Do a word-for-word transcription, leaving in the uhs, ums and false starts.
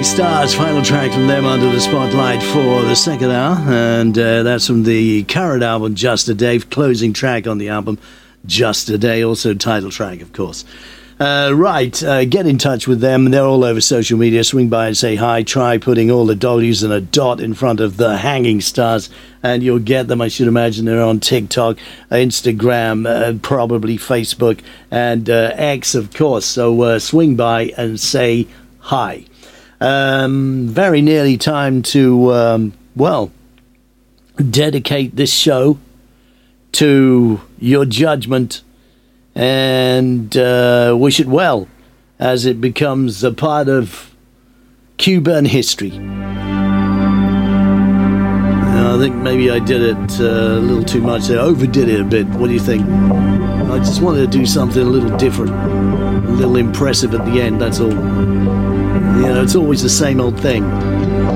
Hanging Stars, final track from them under the spotlight for the second hour, and uh, that's from the current album Just a Day, closing track on the album Just a Day, also title track, of course. Uh, right, uh, get in touch with them. They're all over social media. Swing by and say hi. Try putting all the W's and a dot in front of the Hanging Stars, and you'll get them. I should imagine they're on TikTok, Instagram, uh, probably Facebook, and uh, X, of course. So uh, swing by and say hi. Um, very nearly time to, um, well, dedicate this show to your judgment and uh, wish it well as it becomes a part of Cuban history. I think maybe I did it uh, a little too much. I overdid it a bit. What do you think? I just wanted to do something a little different, a little impressive at the end, that's all. You know, it's always the same old thing.